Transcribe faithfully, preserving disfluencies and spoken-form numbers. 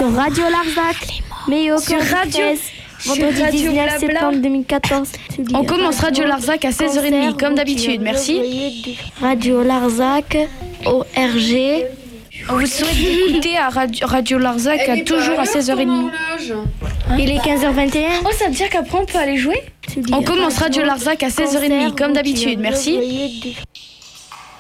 sur Radio Larzac, mais au Sur Radio, vendredi sur Radio dix-neuf Blabla. septembre deux mille quatorze. On commence Radio Larzac à seize heures trente, comme d'habitude. Merci. Radio Larzac, O R G. On vous souhaite d'écouter à Radio, Radio Larzac à toujours à seize heures trente. Il est quinze heures vingt et un. Oh, ça veut dire qu'après on peut aller jouer? On commence Radio Larzac à seize heures trente, comme d'habitude. Merci.